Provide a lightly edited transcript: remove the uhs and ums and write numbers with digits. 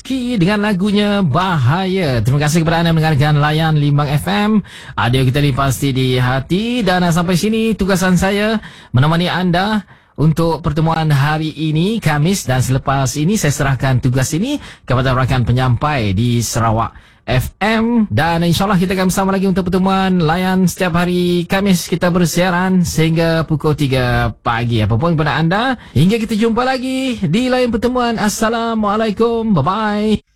Ki dengan lagunya Bahaya. Terima kasih kepada anda mendengarkan Layan Limbang FM. Audio kita ni pasti di hati. Dan sampai sini tugasan saya menemani anda untuk pertemuan hari ini, Khamis. Dan selepas ini saya serahkan tugas ini kepada rakan penyampai di Sarawak FM. Dan insyaAllah kita akan bersama lagi untuk pertemuan Layan setiap hari Khamis. Kita bersiaran sehingga pukul 3 pagi. Apapun kepada anda, hingga kita jumpa lagi di lain pertemuan. Assalamualaikum. Bye-bye.